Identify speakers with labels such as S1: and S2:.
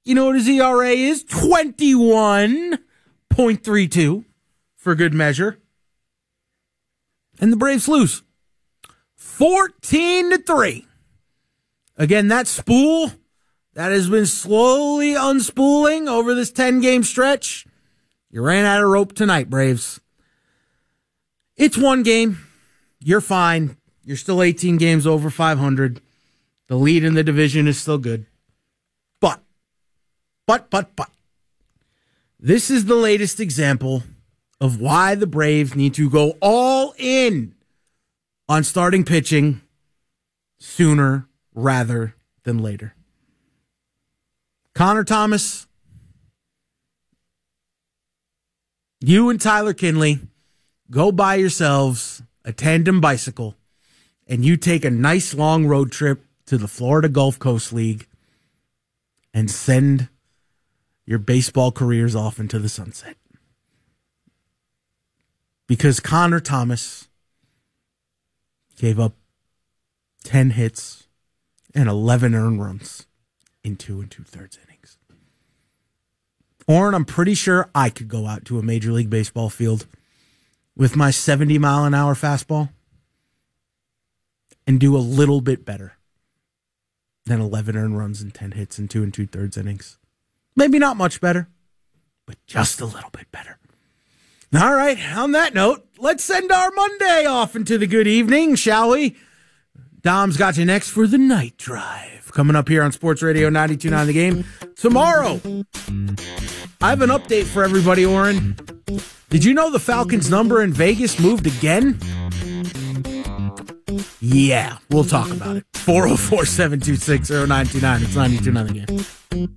S1: You know what his ERA is? 21.32 for good measure. And the Braves lose 14-3. Again, that spool that has been slowly unspooling over this 10-game stretch. You ran out of rope tonight, Braves. It's one game. You're fine. You're still 18 games over 500. The lead in the division is still good. But. This is the latest example of why the Braves need to go all in on starting pitching sooner rather than later. Connor Thomas, you and Tyler Kinley go buy yourselves a tandem bicycle and you take a nice long road trip to the Florida Gulf Coast League and send your baseball careers off into the sunset. Because Connor Thomas gave up 10 hits and 11 earned runs in 2 2/3 innings. Oren, I'm pretty sure I could go out to a Major League Baseball field with my 70-mile-an-hour fastball and do a little bit better than 11 earned runs and 10 hits in 2 2/3 innings. Maybe not much better, but just a little bit better. All right, on that note, let's send our Monday off into the good evening, shall we? Dom's got you next for the night drive. Coming up here on Sports Radio 92.9 The Game. Tomorrow, I have an update for everybody, Oren. Did you know the Falcons' number in Vegas moved again? Yeah, we'll talk about it. 404-726-0929. It's 92.9 The Game.